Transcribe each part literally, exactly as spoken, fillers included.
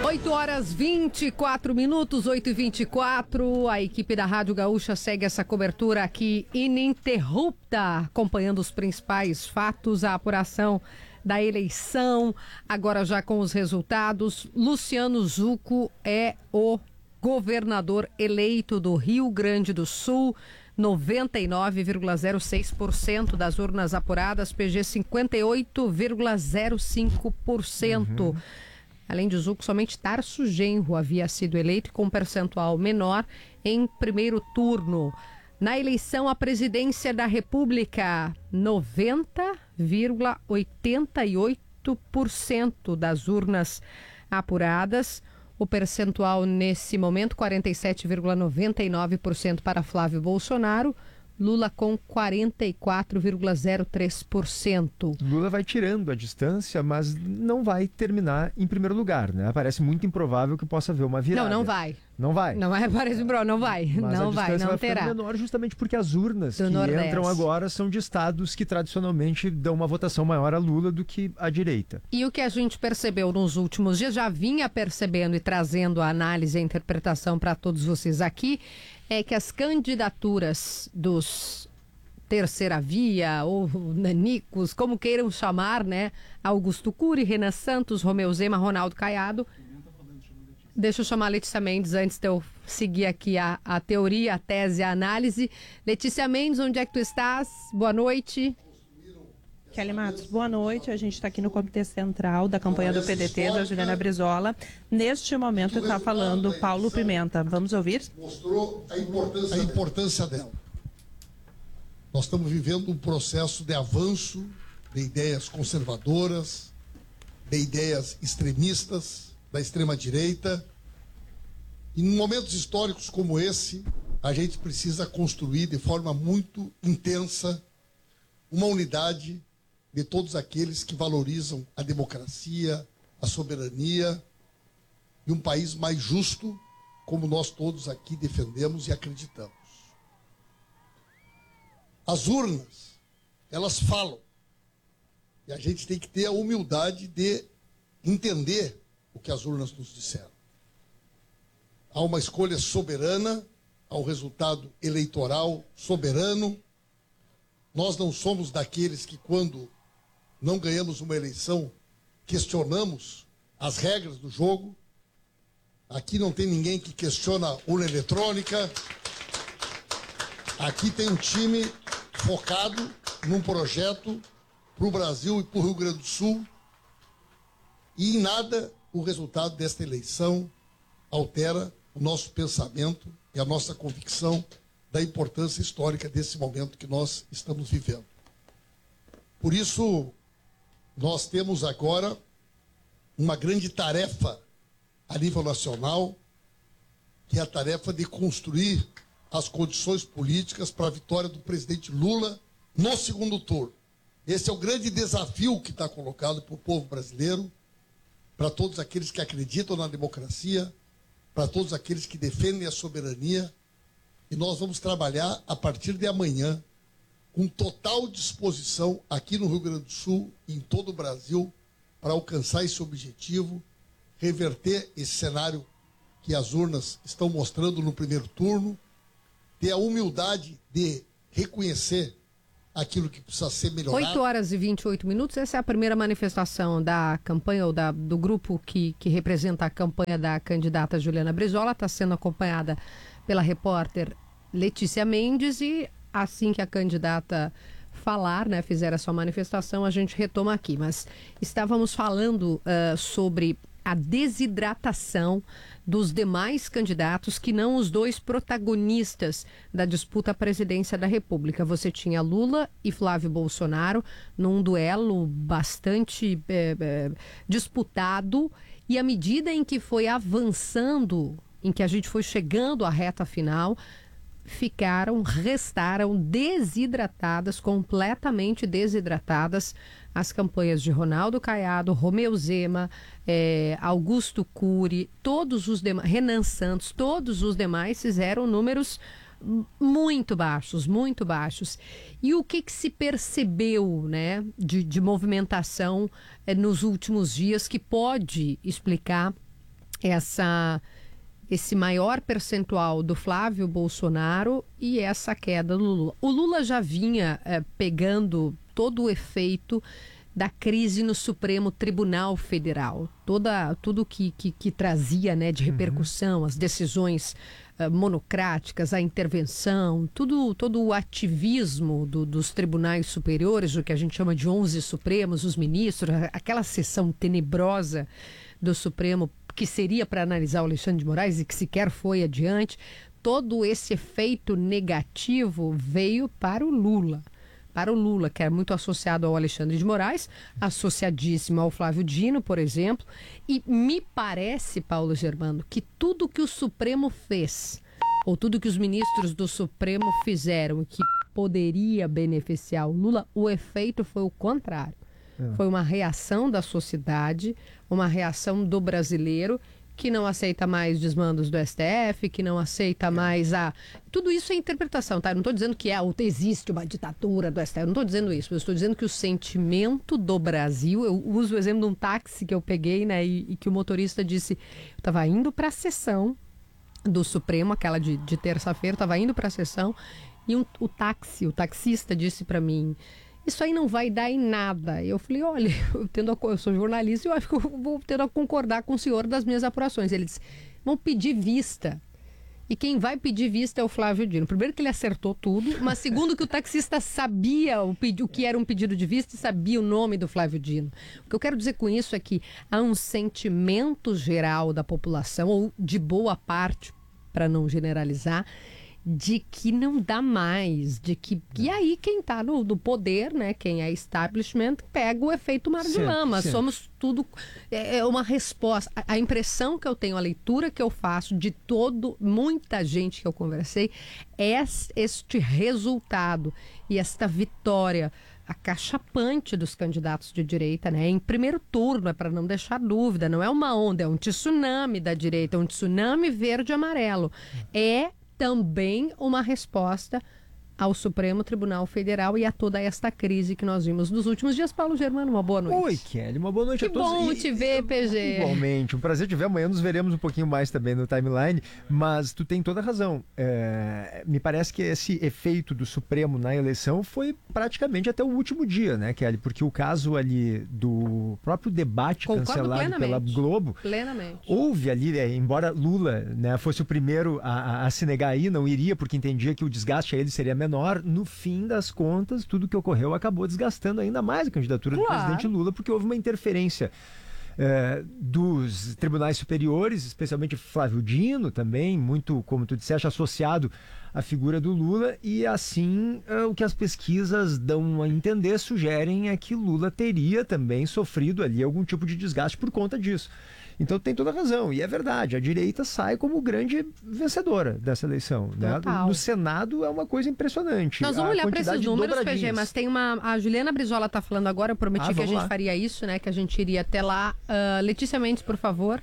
oito horas vinte e quatro minutos, oito e vinte e quatro. A equipe da Rádio Gaúcha segue essa cobertura aqui ininterrupta, acompanhando os principais fatos, a apuração da eleição, agora já com os resultados. Luciano Zucco é o governador eleito do Rio Grande do Sul, noventa e nove vírgula zero seis por cento das urnas apuradas, P G cinquenta e oito vírgula zero cinco por cento. Uhum. Além de Zucco, somente Tarso Genro havia sido eleito com um percentual menor em primeiro turno. Na eleição à presidência da República, noventa vírgula oitenta e oito por cento das urnas apuradas. O percentual nesse momento, quarenta e sete vírgula noventa e nove por cento para Flávio Bolsonaro, Lula com quarenta e quatro vírgula zero três por cento. Lula vai tirando a distância, mas não vai terminar em primeiro lugar, né? Parece muito improvável que possa haver uma virada. Não, não vai. Não vai. Não é, parece improvável, não vai. Mas não a vai, não vai terá. Ficando menor justamente porque as urnas Do que Nordeste. entram agora são de estados que tradicionalmente dão uma votação maior a Lula do que à direita. E o que a gente percebeu nos últimos dias, já vinha percebendo e trazendo a análise e a interpretação para todos vocês aqui, é que as candidaturas dos Terceira Via ou nanicos, como queiram chamar, né? Augusto Cury, Renan Santos, Romeu Zema, Ronaldo Caiado. Deixa eu chamar a Letícia Mendes antes de eu seguir aqui a, a teoria, a tese, a análise. Letícia Mendes, onde é que tu estás? Boa noite. Kelly Matos, boa noite. A gente está aqui no Comitê Central da campanha do P D T, da Juliana Brizola. Neste momento está falando Paulo Pimenta. Vamos ouvir? Mostrou a importância, a importância dela. Nós estamos vivendo um processo de avanço de ideias conservadoras, de ideias extremistas, da extrema-direita. E em momentos históricos como esse, a gente precisa construir de forma muito intensa uma unidade de todos aqueles que valorizam a democracia, a soberania e um país mais justo, como nós todos aqui defendemos e acreditamos. As urnas, elas falam. E a gente tem que ter a humildade de entender o que as urnas nos disseram. Há uma escolha soberana, há um resultado eleitoral soberano. Nós não somos daqueles que, quando não ganhamos uma eleição, questionamos as regras do jogo. Aqui não tem ninguém que questiona a urna eletrônica. Aqui tem um time focado num projeto para o Brasil e para o Rio Grande do Sul. E em nada o resultado desta eleição altera o nosso pensamento e a nossa convicção da importância histórica desse momento que nós estamos vivendo. Por isso, nós temos agora uma grande tarefa a nível nacional, que é a tarefa de construir as condições políticas para a vitória do presidente Lula no segundo turno. Esse é o grande desafio que está colocado para o povo brasileiro, para todos aqueles que acreditam na democracia, para todos aqueles que defendem a soberania. E nós vamos trabalhar a partir de amanhã com total disposição aqui no Rio Grande do Sul e em todo o Brasil para alcançar esse objetivo, reverter esse cenário que as urnas estão mostrando no primeiro turno, ter a humildade de reconhecer aquilo que precisa ser melhorado. oito horas e vinte e oito minutos, essa é a primeira manifestação da campanha, ou da, do grupo que, que representa a campanha da candidata Juliana Brizola, está sendo acompanhada pela repórter Letícia Mendes, e assim que a candidata falar, né, fizer a sua manifestação, a gente retoma aqui. Mas estávamos falando uh, sobre a desidratação dos demais candidatos, que não os dois protagonistas da disputa à presidência da República. Você tinha Lula e Flávio Bolsonaro num duelo bastante é, é, disputado, e à medida em que foi avançando, em que a gente foi chegando à reta final, ficaram, restaram desidratadas, completamente desidratadas, as campanhas de Ronaldo Caiado, Romeu Zema, eh, Augusto Cury, todos os demais, Renan Santos, todos os demais fizeram números muito baixos, muito baixos. E o que que se percebeu, né, de, de movimentação eh, nos últimos dias que pode explicar essa, esse maior percentual do Flávio Bolsonaro e essa queda do Lula. O Lula já vinha é, pegando todo o efeito da crise no Supremo Tribunal Federal. Toda, tudo que, que, que trazia, né, de repercussão, uhum. as decisões uh, monocráticas, a intervenção, tudo, todo o ativismo do, dos tribunais superiores, o que a gente chama de onze Supremos, os ministros, aquela sessão tenebrosa do Supremo que seria para analisar o Alexandre de Moraes e que sequer foi adiante, todo esse efeito negativo veio para o Lula. Para o Lula, que é muito associado ao Alexandre de Moraes, associadíssimo ao Flávio Dino, por exemplo. E me parece, Paulo Germano, que tudo que o Supremo fez, ou tudo que os ministros do Supremo fizeram que poderia beneficiar o Lula, o efeito foi o contrário. É. Foi uma reação da sociedade, uma reação do brasileiro, que não aceita mais desmandos do S T F, que não aceita mais a... Tudo isso é interpretação, tá? Eu não estou dizendo que é, existe uma ditadura do S T F, eu não estou dizendo isso. Eu estou dizendo que o sentimento do Brasil... Eu uso o exemplo de um táxi que eu peguei, né? E, e que o motorista disse... Eu estava indo para a sessão do Supremo, aquela de, de terça-feira, estava indo para a sessão e um, o táxi, o taxista disse para mim... Isso aí não vai dar em nada. Eu falei, olha, eu, tendo a, eu sou jornalista e eu acho que eu vou tendo a concordar com o senhor das minhas apurações. Ele disse, vão pedir vista. E quem vai pedir vista é o Flávio Dino. Primeiro que ele acertou tudo, mas segundo que o taxista sabia o, o que era um pedido de vista e sabia o nome do Flávio Dino. O que eu quero dizer com isso é que há um sentimento geral da população, ou de boa parte, para não generalizar, de que não dá mais, de que... E aí quem está no, no poder, né, quem é establishment, pega o efeito mar de Sim, lama. sim. Somos tudo... É, é uma resposta. A, a impressão que eu tenho, a leitura que eu faço de todo, muita gente que eu conversei, é este resultado e esta vitória acachapante dos candidatos de direita, né? Em primeiro turno, é para não deixar dúvida, não é uma onda, é um tsunami da direita, um tsunami verde e amarelo. É também uma resposta ao Supremo Tribunal Federal e a toda esta crise que nós vimos nos últimos dias. Paulo Germano, uma boa noite. Oi, Kelly, uma boa noite que a todos. Que bom e, te ver, P G. Igualmente, um prazer te ver. Amanhã nos veremos um pouquinho mais também no timeline, mas tu tem toda a razão. É, me parece que esse efeito do Supremo na eleição foi praticamente até o último dia, né, Kelly? Porque o caso ali do próprio debate Concordo cancelado plenamente. pela Globo, Plenamente. houve ali, é, embora Lula, né, fosse o primeiro a, a, a se negar aí, não iria porque entendia que o desgaste a ele seria menor, no fim das contas, tudo que ocorreu acabou desgastando ainda mais a candidatura Claro. do presidente Lula, porque houve uma interferência é, dos tribunais superiores, especialmente Flávio Dino também, muito, como tu disseste, associado à figura do Lula, e assim é, o que as pesquisas dão a entender, sugerem é que Lula teria também sofrido ali algum tipo de desgaste por conta disso. Então tem toda a razão, e é verdade, a direita sai como grande vencedora dessa eleição, né? No Senado é uma coisa impressionante. Nós vamos a olhar para esses números, P G, dobradinhas. mas tem uma... A Juliana Brizola está falando agora, eu prometi Ah, que a gente lá. faria isso, né? Que a gente iria até lá. Uh, Letícia Mendes, por favor.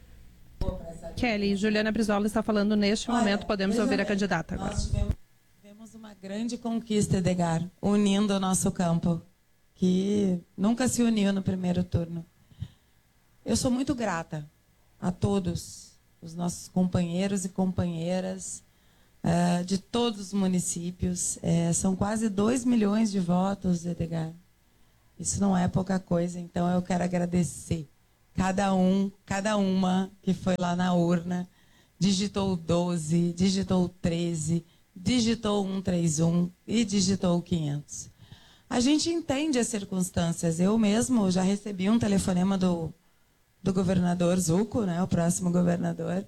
Kelly, Juliana Brizola está falando neste Olha, momento, podemos ouvir bem, a candidata agora. Nós tivemos, tivemos uma grande conquista, Edgar, unindo o nosso campo, que nunca se uniu no primeiro turno. Eu sou muito grata a todos os nossos companheiros e companheiras uh, de todos os municípios. É, são quase dois milhões de votos, Edgar. Isso não é pouca coisa, então eu quero agradecer cada um, cada uma que foi lá na urna, digitou o doze, digitou o treze, digitou o cento e trinta e um e digitou o quinhentos. A gente entende as circunstâncias. Eu mesmo já recebi um telefonema do do governador Zucco, né, o próximo governador,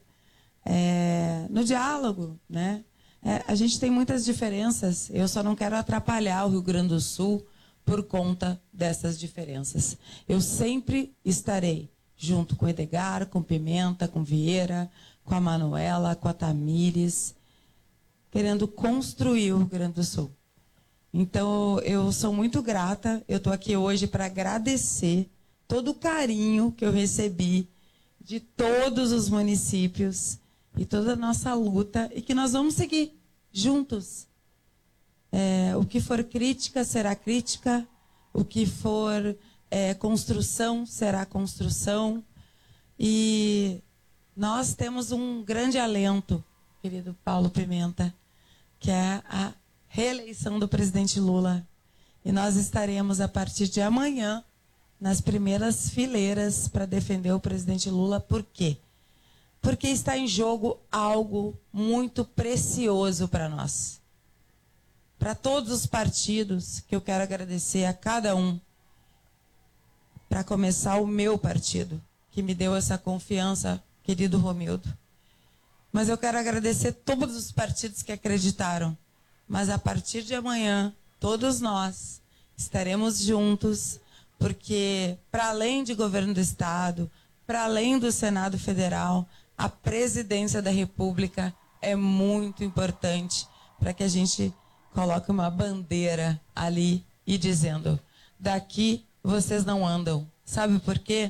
é, no diálogo, né? É, a gente tem muitas diferenças, eu só não quero atrapalhar o Rio Grande do Sul por conta dessas diferenças. Eu sempre estarei junto com o Edgar, com Pimenta, com Vieira, com a Manuela, com a Tamires, querendo construir o Rio Grande do Sul. Então, eu sou muito grata, eu estou aqui hoje para agradecer todo o carinho que eu recebi de todos os municípios e toda a nossa luta e que nós vamos seguir juntos. É, o que for crítica será crítica, o que for é, construção será construção. E nós temos um grande alento, querido Paulo Pimenta, que é a reeleição do presidente Lula. E nós estaremos, a partir de amanhã, nas primeiras fileiras para defender o presidente Lula. Por quê? Porque está em jogo algo muito precioso para nós. Para todos os partidos, que eu quero agradecer a cada um, para começar o meu partido, que me deu essa confiança, querido Romildo. Mas eu quero agradecer todos os partidos que acreditaram. Mas a partir de amanhã, todos nós estaremos juntos, porque para além de governo do Estado, para além do Senado Federal, a presidência da República é muito importante para que a gente coloque uma bandeira ali e dizendo, daqui vocês não andam. Sabe por quê?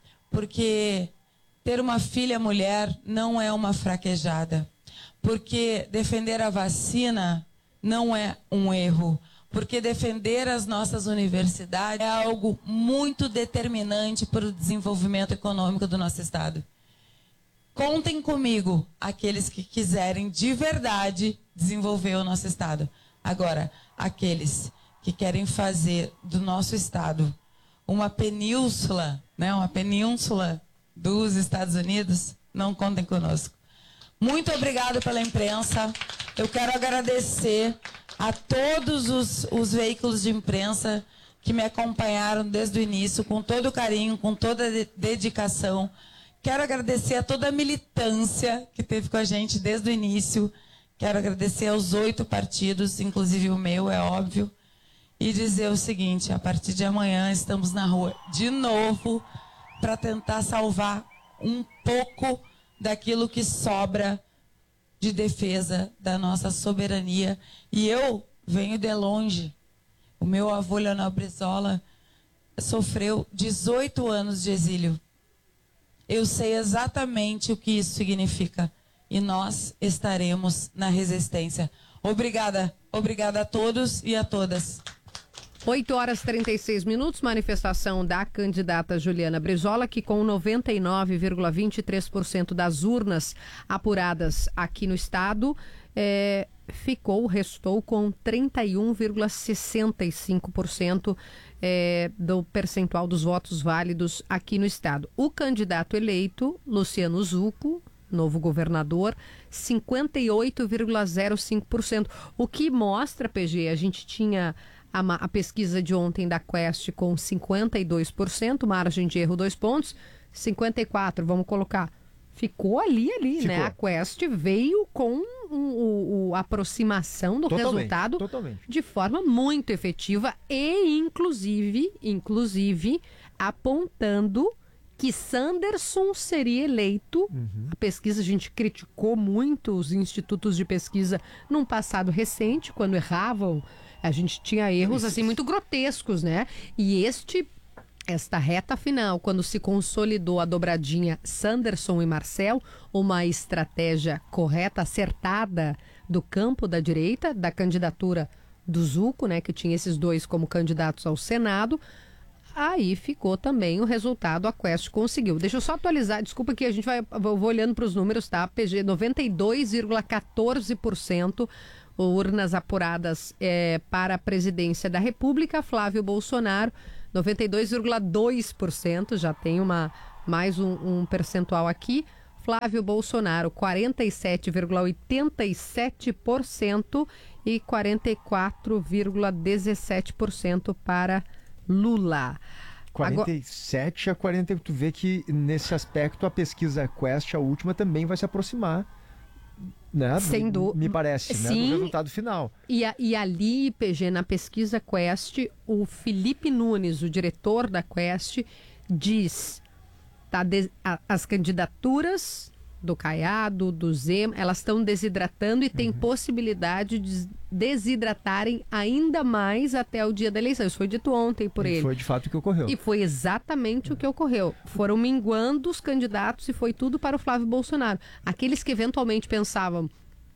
Porque ter uma filha mulher não é uma fraquejada. Porque defender a vacina não é um erro. Porque defender as nossas universidades é algo muito determinante para o desenvolvimento econômico do nosso Estado. Contem comigo, aqueles que quiserem de verdade desenvolver o nosso Estado. Agora, aqueles que querem fazer do nosso Estado uma península, né, uma península dos Estados Unidos, não contem conosco. Muito obrigado pela imprensa. Eu quero agradecer a todos os, os veículos de imprensa que me acompanharam desde o início, com todo carinho, com toda de dedicação. Quero agradecer a toda a militância que teve com a gente desde o início. Quero agradecer aos oito partidos, inclusive o meu, é óbvio. E dizer o seguinte, a partir de amanhã estamos na rua de novo para tentar salvar um pouco daquilo que sobra de defesa da nossa soberania. E eu venho de longe. O meu avô, Leonel Brizola, sofreu dezoito anos de exílio. Eu sei exatamente o que isso significa. E nós estaremos na resistência. Obrigada. Obrigada a todos e a todas. oito horas e trinta e seis minutos, manifestação da candidata Juliana Brizola, que com noventa e nove vírgula vinte e três por cento das urnas apuradas aqui no estado, é, ficou, restou com trinta e um vírgula sessenta e cinco por cento é, do percentual dos votos válidos aqui no estado. O candidato eleito, Luciano Zucco, novo governador, cinquenta e oito vírgula zero cinco por cento. O que mostra, P G, a gente tinha a, a pesquisa de ontem da Quest com cinquenta e dois por cento, margem de erro dois pontos, cinquenta e quatro por cento, vamos colocar. Ficou ali, ali, Ficou. né? A Quest veio com o, o, a aproximação do totalmente, resultado totalmente. de forma muito efetiva e, inclusive, inclusive, apontando que Sanderson seria eleito. Uhum. A pesquisa, a gente criticou muito os institutos de pesquisa num passado recente, quando erravam. A gente tinha erros Isso. assim muito grotescos, né? E este, esta reta final, quando se consolidou a dobradinha Sanderson e Marcel, uma estratégia correta, acertada do campo da direita, da candidatura do Zucco, né? Que tinha esses dois como candidatos ao Senado. Aí ficou também o resultado, a Quest conseguiu. Deixa eu só atualizar, desculpa que a gente vai, vou olhando para os números, tá? P G, noventa e dois vírgula quatorze por cento urnas apuradas é, para a presidência da República. Flávio Bolsonaro, noventa e dois vírgula dois por cento, já tem uma, mais um, um percentual aqui. Flávio Bolsonaro, quarenta e sete vírgula oitenta e sete por cento e quarenta e quatro vírgula dezessete por cento para Lula. quarenta e sete a quarenta, tu vê que nesse aspecto a pesquisa Quest, a última, também vai se aproximar, né? Sem dúvida. Me parece, né? Do resultado final. E, a, e ali, P G, na pesquisa Quest, o Felipe Nunes, o diretor da Quest, diz tá, de, a, as candidaturas do Caiado, do Zema, elas estão desidratando e tem uhum. possibilidade de desidratarem ainda mais até o dia da eleição. Isso foi dito ontem por e ele. Foi de fato o que ocorreu. E foi exatamente uhum. o que ocorreu. Foram minguando os candidatos e foi tudo para o Flávio Bolsonaro. Aqueles que eventualmente pensavam,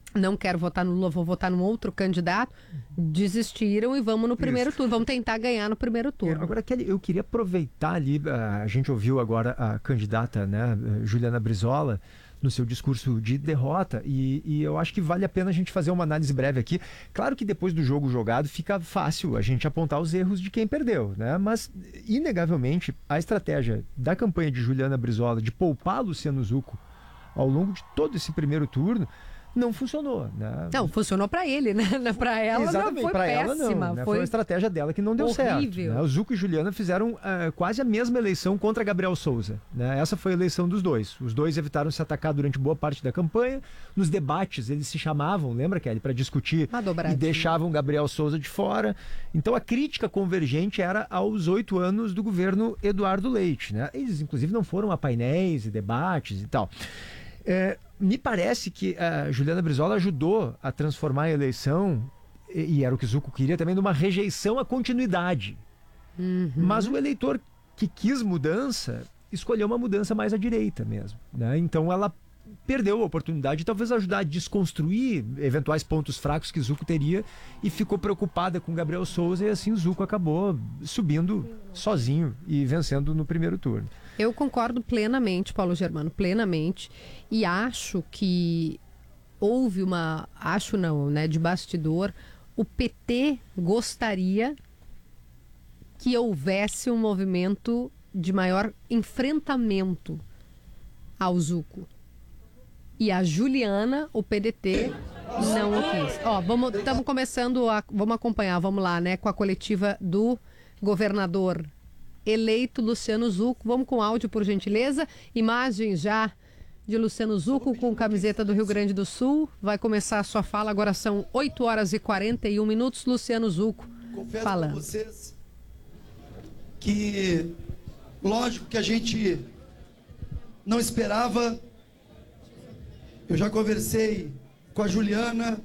não quero votar no Lula, vou votar num outro candidato, desistiram e vamos no primeiro turno, vamos tentar ganhar no primeiro turno. É, agora, Kelly, eu queria aproveitar ali, a gente ouviu agora a candidata, né, Juliana Brizola, no seu discurso de derrota, e, e eu acho que vale a pena a gente fazer uma análise breve aqui. Claro que depois do jogo jogado fica fácil a gente apontar os erros de quem perdeu, né? Mas, inegavelmente, a estratégia da campanha de Juliana Brizola de poupar Luciano Zucco ao longo de todo esse primeiro turno não funcionou, né? Não, funcionou para ele, né? Para ela Exatamente, não, foi pra péssima. Ela não, né? Foi... foi a estratégia dela que não deu horrível. certo. Né? O Zucco e Juliana fizeram uh, quase a mesma eleição contra Gabriel Souza. Né? Essa foi a eleição dos dois. Os dois evitaram se atacar durante boa parte da campanha. Nos debates eles se chamavam, lembra, Kelly, para discutir e deixavam Gabriel Souza de fora. Então a crítica convergente era aos oito anos do governo Eduardo Leite. Né? Eles, inclusive, não foram a painéis e debates e tal. É, me parece que a Juliana Brizola ajudou a transformar a eleição, e, e era o que o Zucco queria também, numa rejeição à continuidade. Uhum. Mas o eleitor que quis mudança, escolheu uma mudança mais à direita mesmo. Né? Então ela perdeu a oportunidade de talvez ajudar a desconstruir eventuais pontos fracos que Zucco teria e ficou preocupada com Gabriel Souza, e assim o Zucco acabou subindo sozinho e vencendo no primeiro turno. Eu concordo plenamente, Paulo Germano, plenamente, e acho que houve uma, acho não, né, de bastidor, o P T gostaria que houvesse um movimento de maior enfrentamento ao Zucco. E a Juliana, o P D T, não o quis. Ó, vamos, estamos começando a, vamos acompanhar, vamos lá, né, com a coletiva do governador eleito Luciano Zucco. Vamos com áudio, por gentileza. Imagens já de Luciano Zucco com camiseta do Rio Grande do Sul. Vai começar a sua fala, agora são oito horas e quarenta e um minutos. Luciano Zucco Confesso falando. Confesso para vocês que, lógico que a gente não esperava. Eu já conversei com a Juliana,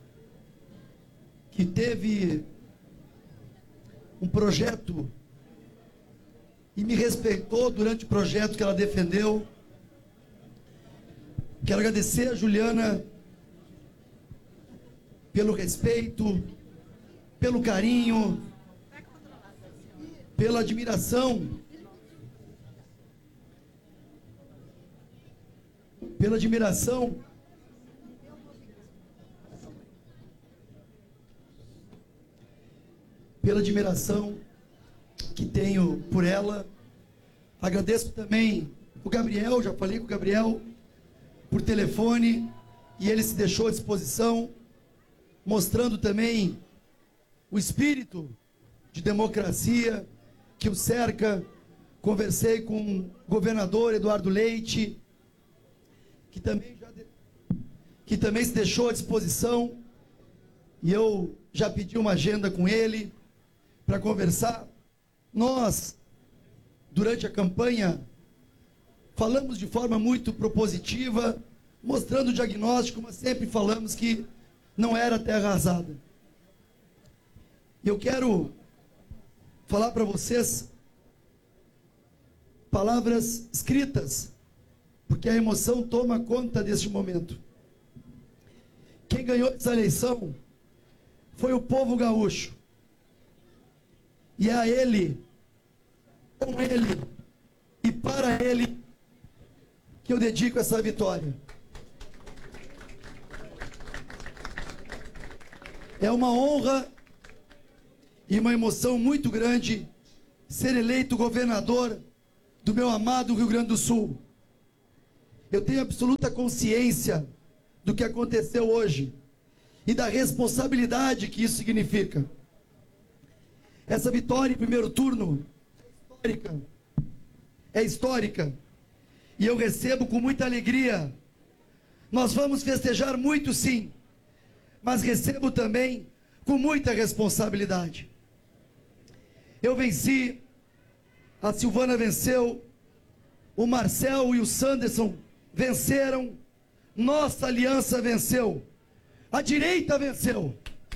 que teve um projeto e me respeitou durante o projeto que ela defendeu. Quero agradecer a Juliana pelo respeito, pelo carinho, pela admiração, pela admiração pela admiração que tenho por ela. Agradeço também o Gabriel, já falei com o Gabriel por telefone, e ele se deixou à disposição, mostrando também o espírito de democracia que o cerca. Conversei com o governador Eduardo Leite, que também, já de... que também se deixou à disposição, e eu já pedi uma agenda com ele para conversar. Nós, durante a campanha, falamos de forma muito propositiva, mostrando o diagnóstico, mas sempre falamos que não era terra arrasada. E eu quero falar para vocês palavras escritas, porque a emoção toma conta deste momento. Quem ganhou essa eleição foi o povo gaúcho. E é a ele, com ele e para ele, que eu dedico essa vitória. É uma honra e uma emoção muito grande ser eleito governador do meu amado Rio Grande do Sul. Eu tenho absoluta consciência do que aconteceu hoje e da responsabilidade que isso significa. Essa vitória em primeiro turno é histórica. É histórica. E eu recebo com muita alegria. Nós vamos festejar muito, sim, mas recebo também com muita responsabilidade. Eu venci, a Silvana venceu, o Marcel e o Sanderson venceram, nossa aliança venceu, a direita venceu.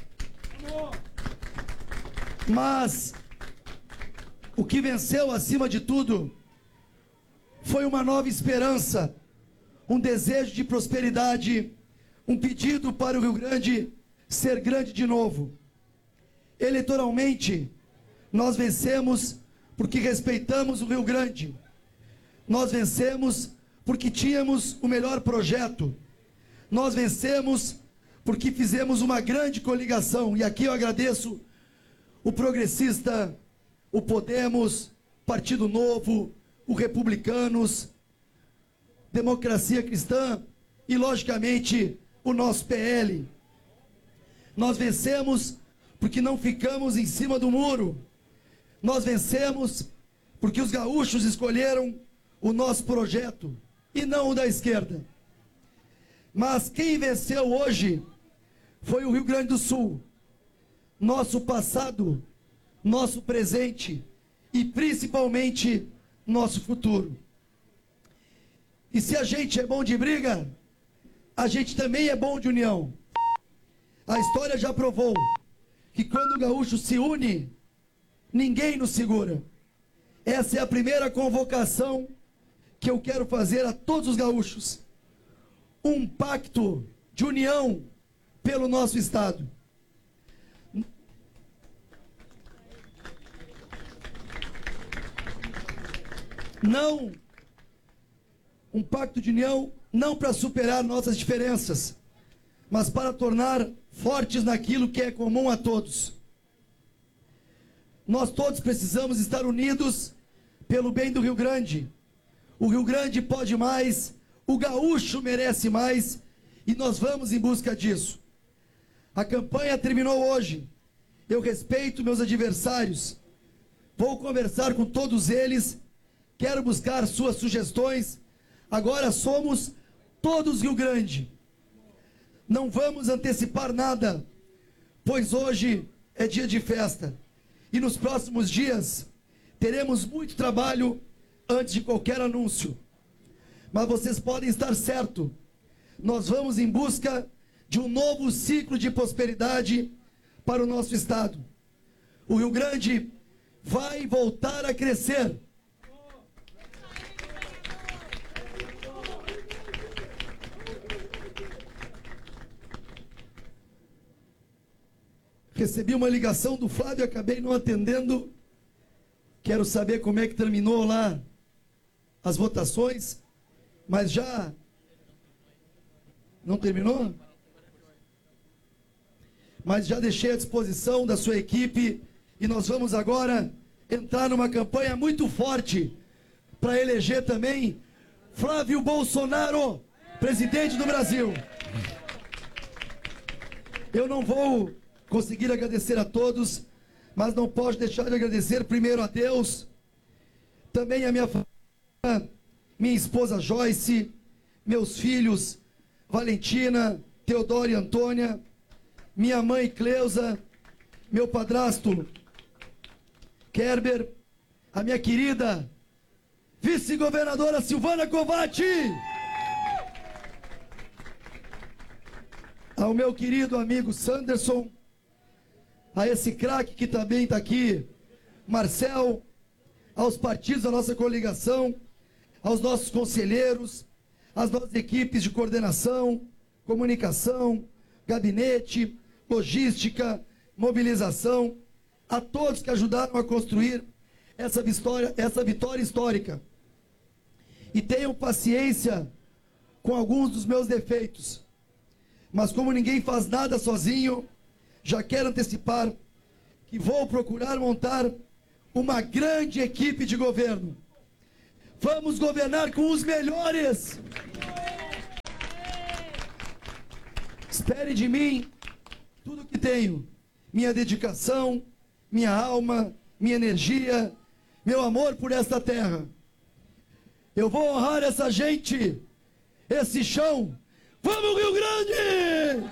Mas o que venceu acima de tudo foi uma nova esperança, um desejo de prosperidade, um pedido para o Rio Grande ser grande de novo. Eleitoralmente, nós vencemos porque respeitamos o Rio Grande. Nós vencemos porque tínhamos o melhor projeto. Nós vencemos porque fizemos uma grande coligação. E aqui eu agradeço o Progressista, o Podemos, Partido Novo, o Republicanos, Democracia Cristã e, logicamente, o nosso P L. Nós vencemos porque não ficamos em cima do muro. Nós vencemos porque os gaúchos escolheram o nosso projeto e não o da esquerda. Mas quem venceu hoje foi o Rio Grande do Sul. Nosso passado, nosso presente e principalmente nosso futuro. E se a gente é bom de briga, a gente também é bom de união. A história já provou que quando o gaúcho se une, ninguém nos segura. Essa é a primeira convocação que eu quero fazer a todos os gaúchos. Um pacto de união pelo nosso estado. Não, um pacto de união não para superar nossas diferenças, mas para tornar fortes naquilo que é comum a todos. Nós todos precisamos estar unidos pelo bem do Rio Grande. O Rio Grande pode mais, o gaúcho merece mais e nós vamos em busca disso. A campanha terminou hoje. Eu respeito meus adversários. Vou conversar com todos eles. Quero buscar suas sugestões. Agora somos todos Rio Grande. Não vamos antecipar nada, pois hoje é dia de festa. E nos próximos dias teremos muito trabalho antes de qualquer anúncio. Mas vocês podem estar certos, nós vamos em busca de um novo ciclo de prosperidade para o nosso estado. O Rio Grande vai voltar a crescer. Recebi uma ligação do Flávio e acabei não atendendo. Quero saber como é que terminou lá as votações, mas já não terminou? Mas já deixei à disposição da sua equipe e nós vamos agora entrar numa campanha muito forte para eleger também Flávio Bolsonaro, presidente do Brasil. Eu não vou conseguir agradecer a todos, mas não posso deixar de agradecer primeiro a Deus, também a minha família, minha esposa Joyce, meus filhos Valentina, Teodoro e Antônia, minha mãe Cleusa, meu padrasto Kerber, a minha querida vice-governadora Silvana Covatti, ao meu querido amigo Sanderson, a esse craque que também está aqui, Marcel, aos partidos da nossa coligação, aos nossos conselheiros, às nossas equipes de coordenação, comunicação, gabinete, logística, mobilização, a todos que ajudaram a construir essa vitória, essa vitória histórica. E tenham paciência com alguns dos meus defeitos, mas como ninguém faz nada sozinho, já quero antecipar que vou procurar montar uma grande equipe de governo. Vamos governar com os melhores. Espere de mim tudo que tenho, minha dedicação, minha alma, minha energia, meu amor por esta terra. Eu vou honrar essa gente, esse chão. Vamos, Rio Grande!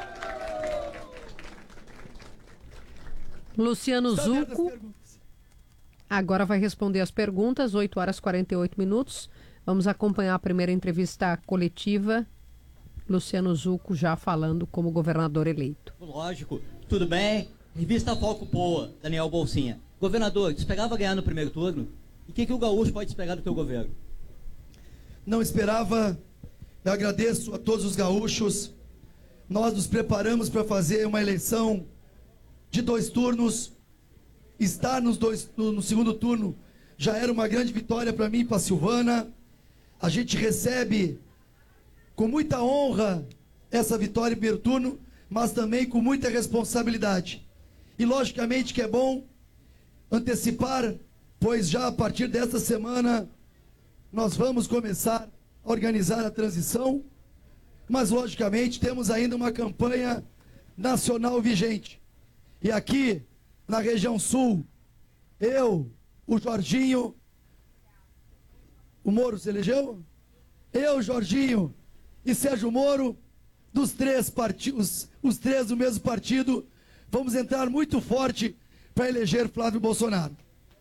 Luciano Zucco agora vai responder as perguntas, oito horas e quarenta e oito minutos. Vamos acompanhar a primeira entrevista coletiva. Luciano Zucco já falando como governador eleito. Lógico. Tudo bem? Revista Foco Poa, Daniel Bolsinha. Governador, tu esperava ganhar no primeiro turno? E o que, que o gaúcho pode esperar do teu governo? Não esperava. Eu agradeço a todos os gaúchos nós nos preparamos para fazer uma eleição de dois turnos. Estar nos dois, no, no segundo turno já era uma grande vitória para mim e para a Silvana. A gente recebe com muita honra essa vitória em primeiro turno, mas também com muita responsabilidade. E logicamente que é bom antecipar, pois já a partir desta semana nós vamos começar a organizar a transição, mas logicamente temos ainda uma campanha nacional vigente. E aqui na região sul, eu, o Jorginho, o Moro se elegeu? Eu, Jorginho e Sérgio Moro, dos três partidos, os três do mesmo partido, vamos entrar muito forte para eleger Flávio Bolsonaro.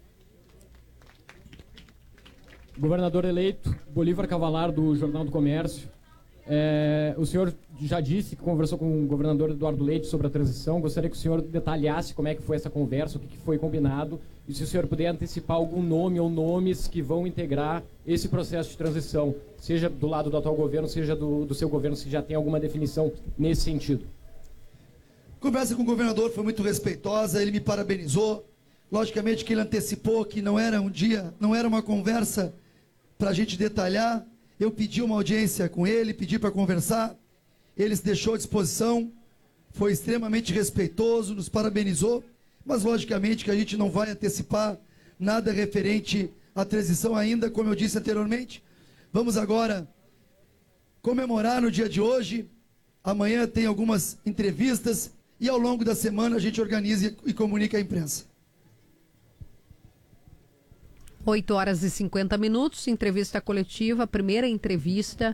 Governador eleito, Bolívar Cavalar, do Jornal do Comércio. É, o senhor já disse que conversou com o governador Eduardo Leite sobre a transição. Gostaria que o senhor detalhasse como é que foi essa conversa, o que, que foi combinado, e se o senhor puder antecipar algum nome ou nomes que vão integrar esse processo de transição, seja do lado do atual governo, seja do, do seu governo, se já tem alguma definição nesse sentido. A conversa com o governador foi muito respeitosa, ele me parabenizou. Logicamente que ele antecipou que não era um dia, não era uma conversa para a gente detalhar. Eu pedi uma audiência com ele, pedi para conversar, ele se deixou à disposição, foi extremamente respeitoso, nos parabenizou, mas logicamente que a gente não vai antecipar nada referente à transição ainda, como eu disse anteriormente. Vamos agora comemorar no dia de hoje, amanhã tem algumas entrevistas e ao longo da semana a gente organiza e comunica à imprensa. oito horas e cinquenta minutos, entrevista coletiva, primeira entrevista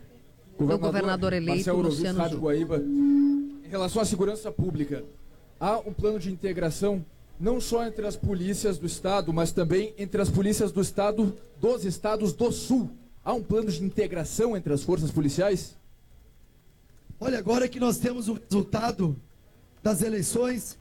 do governador eleito, Marcelo Luciano Rádio Guaíba. Em relação à segurança pública, há um plano de integração não só entre as polícias do Estado, mas também entre as polícias do Estado, dos estados do Sul. Há um plano de integração entre as forças policiais? Olha, agora que nós temos o resultado das eleições,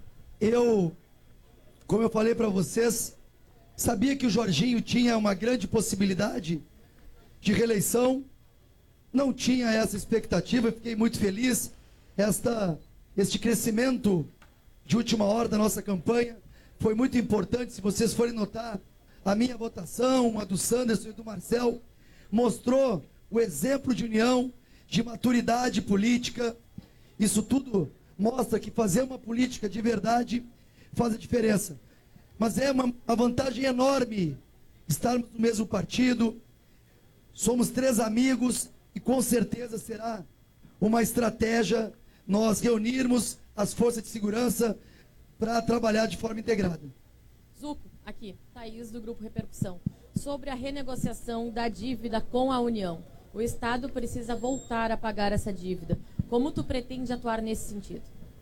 eu, como eu falei para vocês, sabia que o Jorginho tinha uma grande possibilidade de reeleição, não tinha essa expectativa, fiquei muito feliz. Esta, este crescimento de última hora da nossa campanha foi muito importante. Se vocês forem notar, a minha votação, a do Sanderson e do Marcel, mostrou o exemplo de união, de maturidade política. Isso tudo mostra que fazer uma política de verdade faz a diferença. Mas é uma, uma vantagem enorme estarmos no mesmo partido, somos três amigos e com certeza será uma estratégia nós reunirmos as forças de segurança para trabalhar de forma integrada. Zuco, aqui, Thaís do Grupo Repercussão. Sobre a renegociação da dívida com a União. O Estado precisa voltar a pagar essa dívida. Como tu pretende atuar nesse sentido?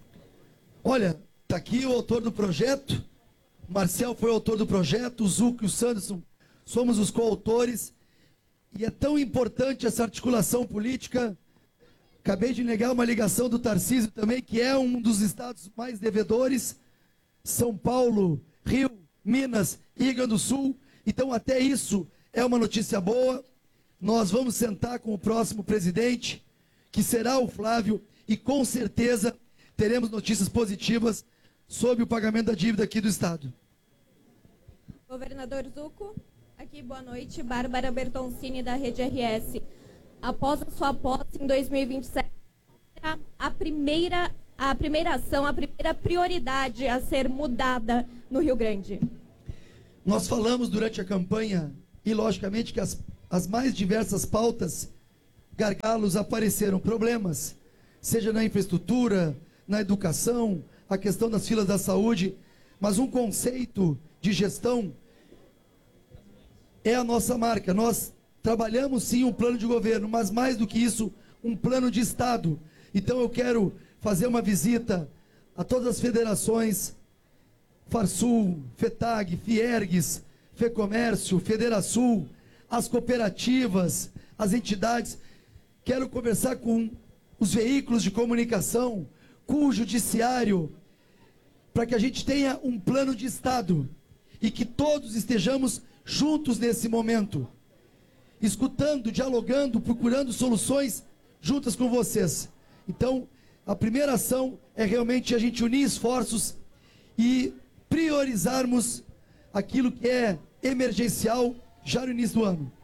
Olha, está aqui o autor do projeto. Marcel foi o autor do projeto, o Zuco e o Sanderson somos os coautores, e é tão importante essa articulação política. Acabei de negar uma ligação do Tarcísio também, que é um dos estados mais devedores, São Paulo, Rio, Minas e Rio Grande do Sul. Então até isso é uma notícia boa. Nós vamos sentar com o próximo presidente, que será o Flávio, e com certeza teremos notícias positivas sobre o pagamento da dívida aqui do Estado. Governador Zuco, aqui boa noite, Bárbara Bertoncini da Rede R S. Após a sua posse em dois mil e vinte e sete, a primeira, a primeira ação, a primeira prioridade a ser mudada no Rio Grande? Nós falamos durante a campanha e logicamente que as, as mais diversas pautas, gargalos apareceram, problemas, seja na infraestrutura, na educação, a questão das filas da saúde, mas um conceito de gestão é a nossa marca. Nós trabalhamos sim um plano de governo, mas mais do que isso, um plano de Estado. Então eu quero fazer uma visita a todas as federações, Farsul, FETAG, Fiergues, FEComércio, Federasul, as cooperativas, as entidades. Quero conversar com os veículos de comunicação, com o judiciário, para que a gente tenha um plano de Estado e que todos estejamos juntos nesse momento, escutando, dialogando, procurando soluções juntas com vocês. Então, a primeira ação é realmente a gente unir esforços e priorizarmos aquilo que é emergencial já no início do ano.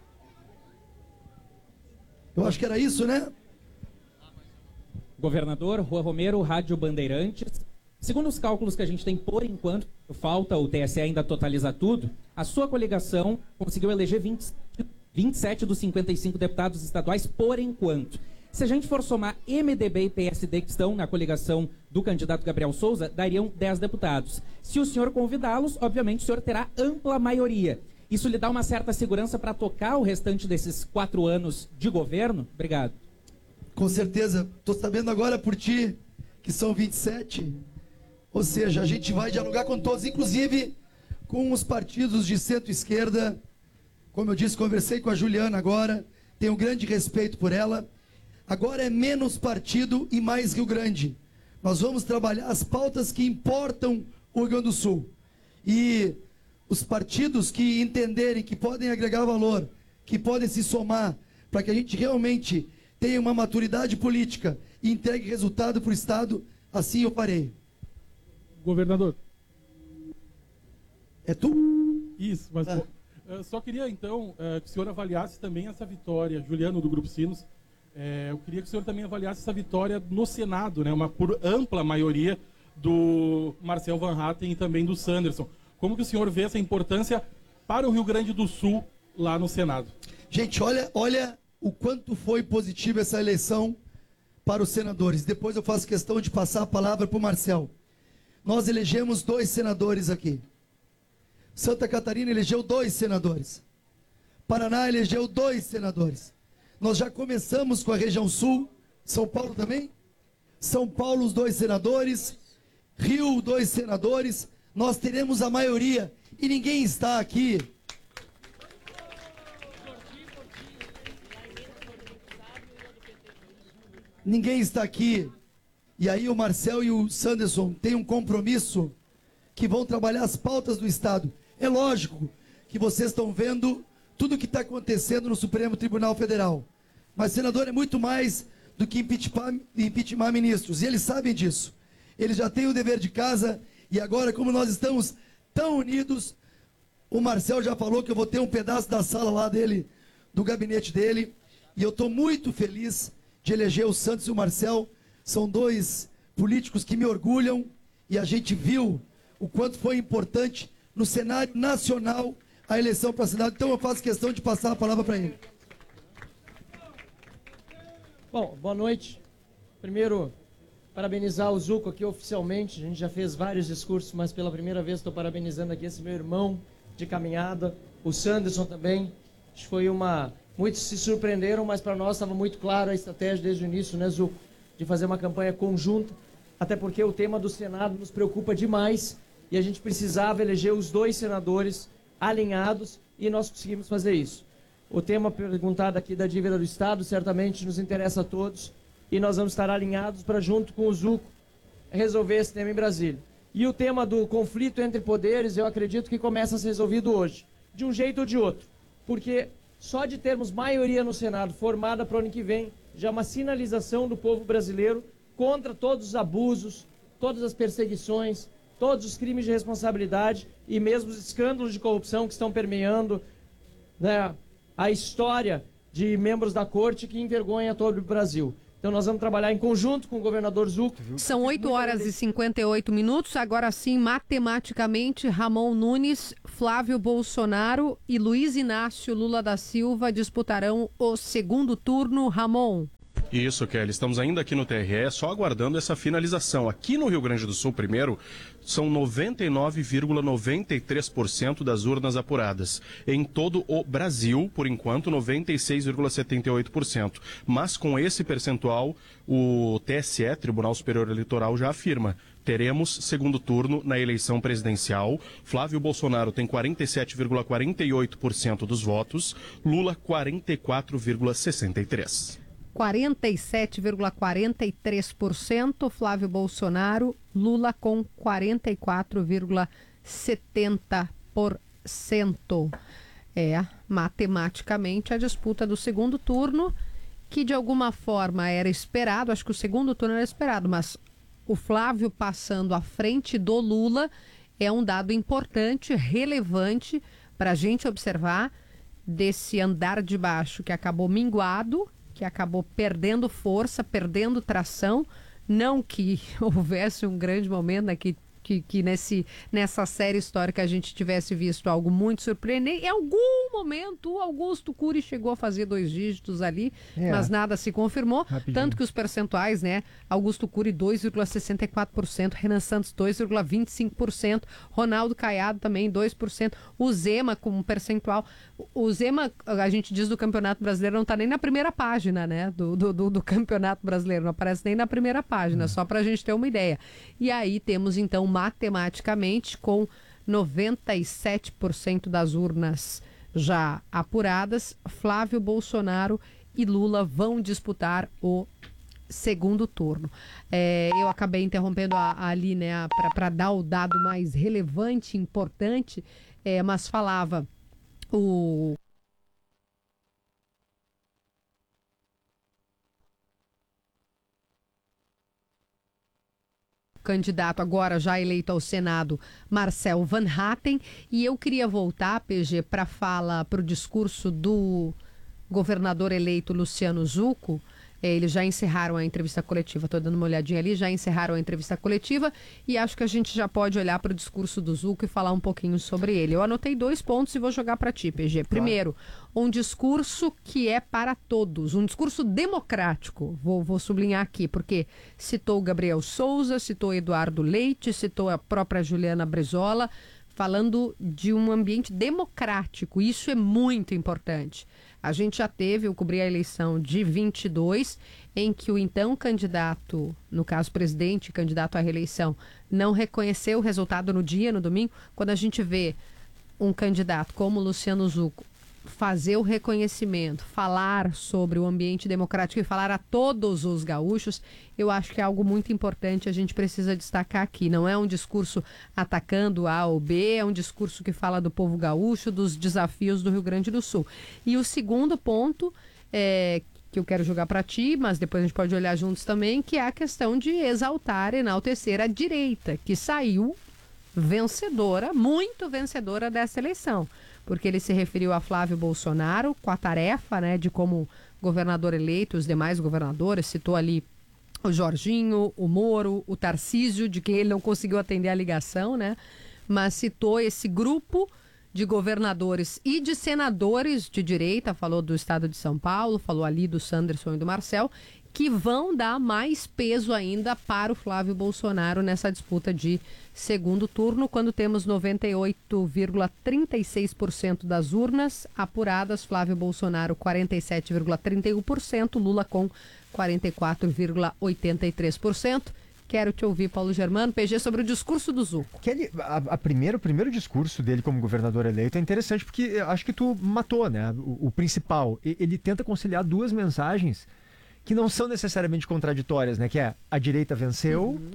Eu acho que era isso, né? Governador, Rua Romero, Rádio Bandeirantes. Segundo os cálculos que a gente tem por enquanto, falta o T S E ainda totalizar tudo, a sua coligação conseguiu eleger vinte, vinte e sete dos cinquenta e cinco deputados estaduais por enquanto. Se a gente for somar M D B e P S D que estão na coligação do candidato Gabriel Souza, dariam dez deputados. Se o senhor convidá-los, obviamente o senhor terá ampla maioria. Isso lhe dá uma certa segurança para tocar o restante desses quatro anos de governo? Obrigado. Com certeza. Estou sabendo agora por ti que são vinte e sete. Ou seja, a gente vai dialogar com todos, inclusive com os partidos de centro-esquerda. Como eu disse, conversei com a Juliana agora, tenho um grande respeito por ela. Agora é menos partido e mais Rio Grande. Nós vamos trabalhar as pautas que importam o Rio Grande do Sul. E os partidos que entenderem que podem agregar valor, que podem se somar, para que a gente realmente tenha uma maturidade política e entregue resultado para o Estado, assim eu farei. Governador. É tu? Isso, mas ah. eu só queria então que o senhor avaliasse também essa vitória, Juliano do Grupo Sinos, é, eu queria que o senhor também avaliasse essa vitória no Senado, né, uma por ampla maioria do Marcel Van Hatten e também do Sanderson. Como que o senhor vê essa importância para o Rio Grande do Sul lá no Senado? Gente, olha, olha o quanto foi positiva essa eleição para os senadores. Depois eu faço questão de passar a palavra para o Marcel. Nós elegemos dois senadores aqui. Santa Catarina elegeu dois senadores. Paraná elegeu dois senadores. Nós já começamos com a região sul. São Paulo também? São Paulo, os dois senadores. Rio, dois senadores. Nós teremos a maioria. E ninguém está aqui. Ninguém está aqui. E aí o Marcel e o Sanderson têm um compromisso que vão trabalhar as pautas do Estado. É lógico que vocês estão vendo tudo o que está acontecendo no Supremo Tribunal Federal. Mas, senador, é muito mais do que impeachment, impeachment ministros. E eles sabem disso. Eles já têm o dever de casa. E agora, como nós estamos tão unidos, o Marcel já falou que eu vou ter um pedaço da sala lá dele, do gabinete dele. E eu estou muito feliz de eleger o Santos e o Marcel. São dois políticos que me orgulham e a gente viu o quanto foi importante no cenário nacional a eleição para a cidade. Então eu faço questão de passar a palavra para ele. Bom, boa noite. Primeiro, parabenizar o Zuco aqui oficialmente. A gente já fez vários discursos, mas pela primeira vez estou parabenizando aqui esse meu irmão de caminhada. O Sanderson também. Acho que foi uma... Muitos se surpreenderam, mas para nós estava muito claro a estratégia desde o início, né, Zuco? De fazer uma campanha conjunta, até porque o tema do Senado nos preocupa demais e a gente precisava eleger os dois senadores alinhados e nós conseguimos fazer isso. O tema perguntado aqui da dívida do Estado certamente nos interessa a todos e nós vamos estar alinhados para, junto com o Zuco, resolver esse tema em Brasília. E o tema do conflito entre poderes, eu acredito que começa a ser resolvido hoje, de um jeito ou de outro, porque só de termos maioria no Senado formada para o ano que vem, já é uma sinalização do povo brasileiro contra todos os abusos, todas as perseguições, todos os crimes de responsabilidade e mesmo os escândalos de corrupção que estão permeando, né, a história de membros da corte que envergonha todo o Brasil. Então nós vamos trabalhar em conjunto com o governador Zuco. São oito horas e cinquenta e oito minutos. Agora sim, matematicamente, Ramon Nunes, Flávio Bolsonaro e Luiz Inácio Lula da Silva disputarão o segundo turno. Ramon. Isso, Kelly. Estamos ainda aqui no T R E, só aguardando essa finalização. Aqui no Rio Grande do Sul, primeiro, são noventa e nove vírgula noventa e três por cento das urnas apuradas. Em todo o Brasil, por enquanto, noventa e seis vírgula setenta e oito por cento. Mas com esse percentual, o T S E, Tribunal Superior Eleitoral, já afirma: teremos segundo turno na eleição presidencial. Flávio Bolsonaro tem quarenta e sete vírgula quarenta e oito por cento dos votos, Lula quarenta e quatro vírgula sessenta e três por cento. quarenta e sete vírgula quarenta e três por cento, Flávio Bolsonaro, Lula com quarenta e quatro vírgula setenta por cento. É, matematicamente, a disputa do segundo turno que de alguma forma era esperado, acho que o segundo turno era esperado, mas o Flávio passando à frente do Lula é um dado importante, relevante para a gente observar desse andar de baixo que acabou minguado, que acabou perdendo força, perdendo tração. Não que houvesse um grande momento aqui, que, que nesse, nessa série histórica a gente tivesse visto algo muito surpreendente. Em algum momento, o Augusto Cury chegou a fazer dois dígitos ali, é. mas nada se confirmou. Rapidinho. Tanto que os percentuais, né? Augusto Cury dois vírgula sessenta e quatro por cento, Renan Santos dois vírgula vinte e cinco por cento, Ronaldo Caiado também dois por cento, o Zema com um percentual. O Zema, a gente diz do Campeonato Brasileiro, não está nem na primeira página, né? Do, do, do, do Campeonato Brasileiro, não aparece nem na primeira página, hum. só para a gente ter uma ideia. E aí temos então matematicamente, com noventa e sete por cento das urnas já apuradas, Flávio Bolsonaro e Lula vão disputar o segundo turno. É, eu acabei interrompendo a, a ali, né, para dar o dado mais relevante, importante, é, mas falava o candidato agora já eleito ao Senado, Marcel Van Hatten, e eu queria voltar, P G, para fala, para o discurso do governador eleito Luciano Zucco. É, eles já encerraram a entrevista coletiva, estou dando uma olhadinha ali, já encerraram a entrevista coletiva e acho que a gente já pode olhar para o discurso do Zucco e falar um pouquinho sobre ele. Eu anotei dois pontos e vou jogar para ti, P G. Primeiro, um discurso que é para todos, um discurso democrático, vou, vou sublinhar aqui, porque citou o Gabriel Souza, citou Eduardo Leite, citou a própria Juliana Brizola, falando de um ambiente democrático. Isso é muito importante. A gente já teve, eu cobri a eleição de vinte e dois, em que o então candidato, no caso presidente, candidato à reeleição, não reconheceu o resultado no dia, no domingo. Quando a gente vê um candidato como Luciano Zucco fazer o reconhecimento, falar sobre o ambiente democrático e falar a todos os gaúchos, eu acho que é algo muito importante, a gente precisa destacar aqui. Não é um discurso atacando A ou B, é um discurso que fala do povo gaúcho, dos desafios do Rio Grande do Sul. E o segundo ponto, é, que eu quero jogar para ti, mas depois a gente pode olhar juntos também, que é a questão de exaltar, enaltecer a direita, que saiu vencedora, muito vencedora dessa eleição. Porque ele se referiu a Flávio Bolsonaro com a tarefa, né, de como governador eleito, os demais governadores, citou ali o Jorginho, o Moro, o Tarcísio, de quem ele não conseguiu atender a ligação, né, mas citou esse grupo de governadores e de senadores de direita, falou do estado de São Paulo, falou ali do Sanderson e do Marcel, que vão dar mais peso ainda para o Flávio Bolsonaro nessa disputa de segundo turno, quando temos noventa e oito vírgula trinta e seis por cento das urnas apuradas, Flávio Bolsonaro quarenta e sete vírgula trinta e um por cento, Lula com quarenta e quatro vírgula oitenta e três por cento. Quero te ouvir, Paulo Germano, P G, sobre o discurso do Zucco. Que ele, a, a primeiro, o primeiro discurso dele como governador eleito é interessante porque eu acho que tu matou, né? O, o principal. Ele tenta conciliar duas mensagens que não são necessariamente contraditórias, né? Que é a direita venceu uhum.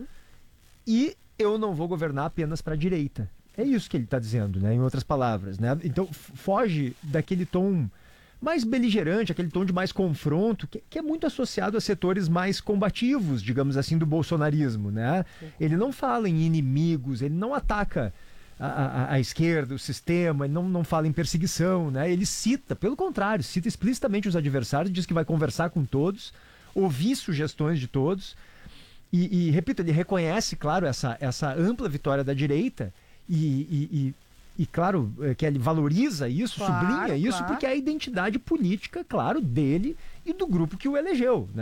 e eu não vou governar apenas para a direita. É isso que ele está dizendo, né? Em outras palavras, né? Então foge daquele tom mais beligerante, aquele tom de mais confronto, que, que é muito associado a setores mais combativos, digamos assim, do bolsonarismo, né? Ele não fala em inimigos, ele não ataca a, a, a esquerda, o sistema, ele não, não fala em perseguição, né? Ele cita, pelo contrário, cita explicitamente os adversários, diz que vai conversar com todos, ouvir sugestões de todos e, e repito, ele reconhece, claro, essa, essa ampla vitória da direita e, e, e, e claro, que ele valoriza isso, claro, sublinha isso, claro. Porque é a identidade política, claro, dele e do grupo que o elegeu, né?